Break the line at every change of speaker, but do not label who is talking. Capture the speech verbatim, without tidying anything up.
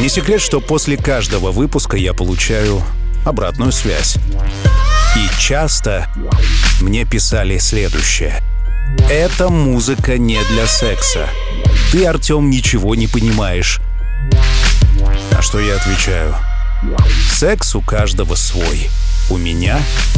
Не секрет, что после каждого выпуска я получаю обратную связь. И часто мне писали следующее. «Эта музыка не для секса. Ты, Артем, ничего не понимаешь». А что я отвечаю? Секс у каждого свой. У меня